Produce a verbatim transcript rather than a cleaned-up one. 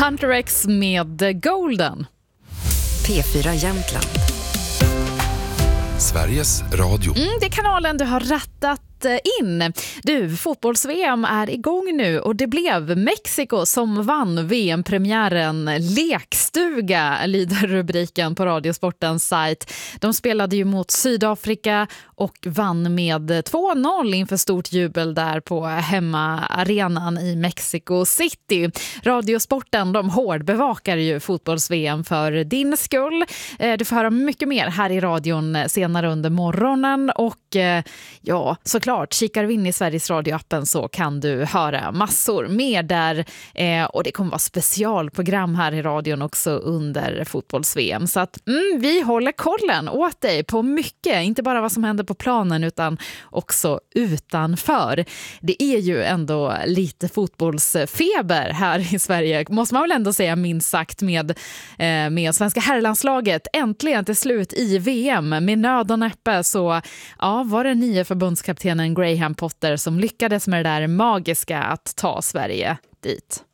Hunter X med Golden. P fyra Jämtland. Sveriges Radio. Mm, det är kanalen du har rattat in. Du, fotbolls-V M är igång nu och det blev Mexiko som vann V M-premiären. Lekstuga lyder rubriken på Radiosportens sajt. De spelade ju mot Sydafrika och vann med två noll inför stort jubel där på hemmaarenan i Mexico City. Radiosporten, de hårdbevakar ju fotbolls-V M för din skull. Du får höra mycket mer här i radion senare under morgonen och ja, såklart kikar vi in i Sveriges Radio-appen så kan du höra massor mer där eh, och det kommer vara specialprogram här i radion också under fotbolls-V M. Så att mm, vi håller kollen åt dig på mycket, inte bara vad som händer på planen utan också utanför. Det är ju ändå lite fotbollsfeber här i Sverige, måste man väl ändå säga minst sagt med, eh, med svenska herrlandslaget. Äntligen till slut i V M med nöd och näppe så ja, var det nya förbundskaptenen Graham Potter som lyckades med det där magiska att ta Sverige dit.